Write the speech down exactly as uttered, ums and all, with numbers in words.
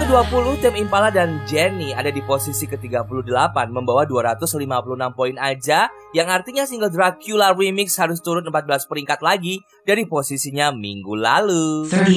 dua puluh, Tame Impala dan Jennie ada di posisi ke tiga puluh delapan membawa dua ratus lima puluh enam poin aja, yang artinya single Dracula Remix harus turun empat belas peringkat lagi dari posisinya minggu lalu.